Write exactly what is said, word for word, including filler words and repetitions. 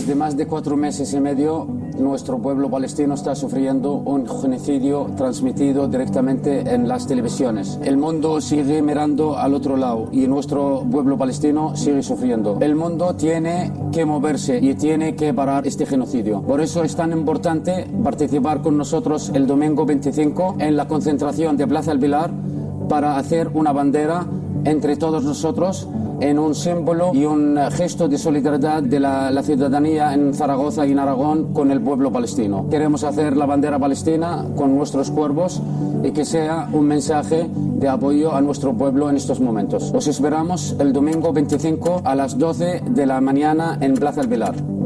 Desde más de cuatro meses y medio, nuestro pueblo palestino está sufriendo un genocidio transmitido directamente en las televisiones. El mundo sigue mirando al otro lado y nuestro pueblo palestino sigue sufriendo. El mundo tiene que moverse y tiene que parar este genocidio. Por eso es tan importante participar con nosotros el domingo veinticinco en la concentración de Plaza El Pilar para hacer una bandera entre todos nosotros en un símbolo y un gesto de solidaridad de la, la ciudadanía en Zaragoza y en Aragón con el pueblo palestino. Queremos hacer la bandera palestina con nuestros cuervos y que sea un mensaje de apoyo a nuestro pueblo en estos momentos. Os esperamos el domingo veinticinco a las doce de la mañana en Plaza El Pilar.